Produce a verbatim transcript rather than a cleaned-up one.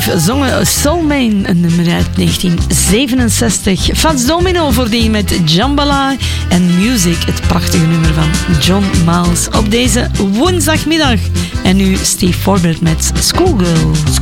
Live zongen Soulmane, een nummer uit negentien zevenenzestig. Fats Domino voordien met Jambalaya en Music, het prachtige nummer van John Miles op deze woensdagmiddag. En nu Steve Forbert met Schoolgirl.